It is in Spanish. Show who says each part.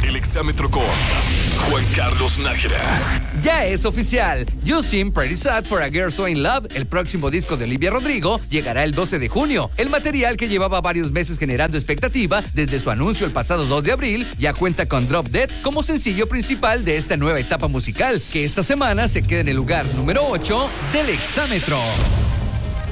Speaker 1: El exámetro con Juan Carlos Nájera.
Speaker 2: Ya es oficial. You Seem Pretty Sad for a Girl So In Love, el próximo disco de Olivia Rodrigo, llegará el 12 de junio. El material, que llevaba varios meses generando expectativa desde su anuncio el pasado 2 de abril, ya cuenta con Drop Dead como sencillo principal de esta nueva etapa musical, que esta semana se queda en el lugar número 8 del exámetro.